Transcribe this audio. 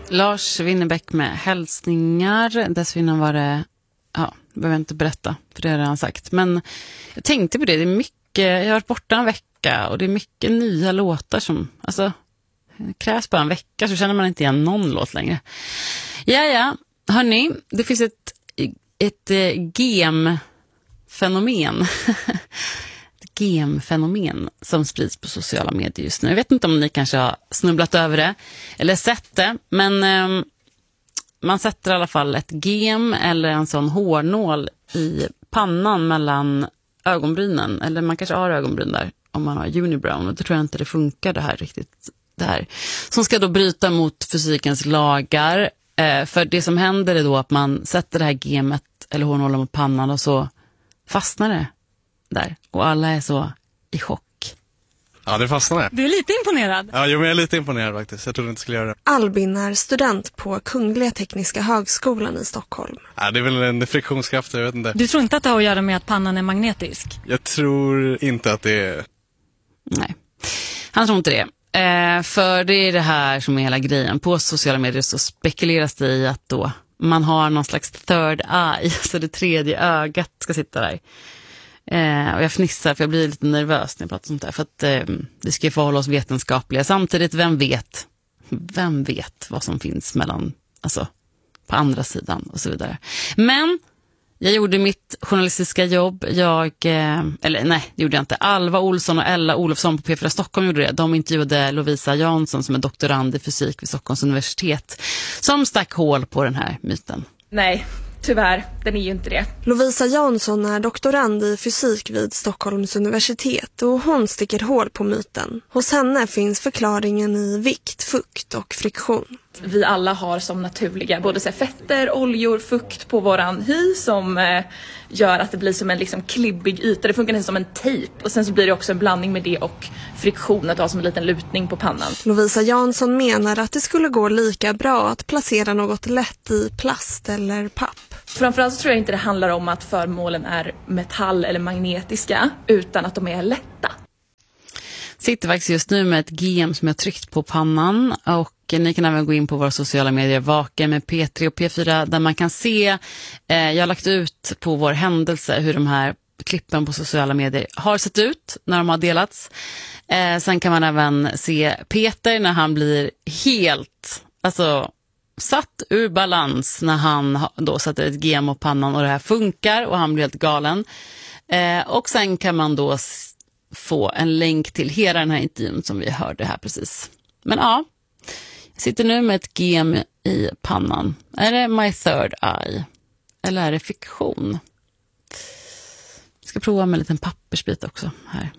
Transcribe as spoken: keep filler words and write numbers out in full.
Lars Winnerbäck med hälsningar. Dessförinnan var det, ja, behöver jag inte berätta, för det har jag redan sagt. Men jag tänkte på det, det är mycket, jag har varit borta en vecka och det är mycket nya låtar som, alltså, det krävs bara en vecka så känner man inte igen någon låt längre. Ja, ja, hörni, det finns ett, ett eh, gem-fenomen. ett gem-fenomen som sprids på sociala medier just nu. Jag vet inte om ni kanske har snubblat över det eller sett det, men eh, man sätter i alla fall ett gem eller en sån hårnål i pannan mellan ögonbrynen, eller man kanske har ögonbryn där om man har unibrow, och då tror jag inte det funkar det här riktigt det här. Som ska då bryta mot fysikens lagar, eh, för det som händer är då att man sätter det här gemet eller hårnålen på pannan och så fastnar det där, och alla är så i chock. Ja, det fastnar. Du är lite imponerad. Ja, jag är lite imponerad faktiskt. Jag trodde inte skulle göra det. Albin är student på Kungliga Tekniska högskolan i Stockholm. Ja, det är väl en friktionskraft, jag vet inte. Du tror inte att det har att göra med att pannan är magnetisk? Jag tror inte att det är... Nej, han tror inte det. Eh, för det är det här som är hela grejen. På sociala medier så spekuleras det i att då man har någon slags third eye, så det tredje ögat ska sitta där. Eh, och jag fnissar för jag blir lite nervös när jag pratar sånt där. För att eh, vi ska förhålla oss vetenskapliga. Samtidigt, vem vet? Vem vet vad som finns mellan, alltså på andra sidan och så vidare. Men jag gjorde mitt journalistiska jobb. Jag, eh, eller nej, det gjorde jag inte. Alva Olsson och Ella Olofsson på P fyra Stockholm gjorde det. De intervjuade Lovisa Jansson som är doktorand i fysik vid Stockholms universitet, som stack hål på den här myten. Nej, tyvärr, den är ju inte det. Lovisa Jansson är doktorand i fysik vid Stockholms universitet och hon sticker hål på myten. Hos henne finns förklaringen i vikt, fukt och friktion. Vi alla har som naturliga både så här fetter, oljor, fukt på våran hy som eh, gör att det blir som en liksom klibbig yta. Det funkar nästan som en tejp. Och sen så blir det också en blandning med det och friktion, att ha som en liten lutning på pannan. Lovisa Jansson menar att det skulle gå lika bra att placera något lätt i plast eller papp. Framförallt så tror jag inte det handlar om att föremålen är metall eller magnetiska, utan att de är lätta. Sitter faktiskt just nu med ett gem som jag tryckt på pannan, och ni kan även gå in på våra sociala medier, Vaka med P tre och P fyra, där man kan se, eh, jag har lagt ut på vår händelse hur de här klippen på sociala medier har sett ut när de har delats. Eh, sen kan man även se Peter när han blir helt, alltså satt ur balans när han då sätter ett gem på pannan och det här funkar och han blir helt galen. Eh, och sen kan man då få en länk till hela den här intervjun som vi hörde här precis. Men ja, jag sitter nu med ett gem i pannan. Är det my third eye? Eller är det fiktion? Jag ska prova med en liten pappersbit också här.